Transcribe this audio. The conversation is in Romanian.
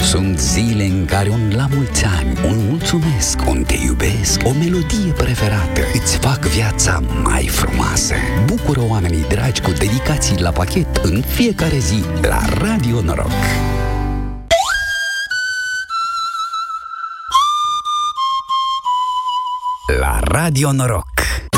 Sunt zile în care un la mulți ani, un mulțumesc, un te iubesc, o melodie preferată îți fac viața mai frumoasă. Bucură oamenii dragi cu dedicații la pachet în fiecare zi la Radio Noroc. La Radio Noroc.